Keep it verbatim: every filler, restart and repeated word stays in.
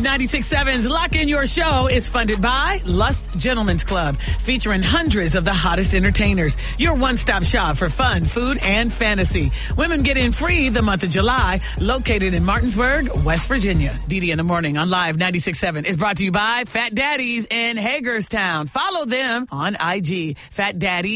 ninety-six point seven's Lock In Your Show is funded by Lust Gentlemen's Club, featuring hundreds of the hottest entertainers. Your one-stop shop for fun, food, and fantasy. Women get in free the month of July, located in Martinsburg, West Virginia. D D in the Morning on Live ninety-six point seven is brought to you by Fat Daddies in Hagerstown. Follow them on I G, Fat Daddy.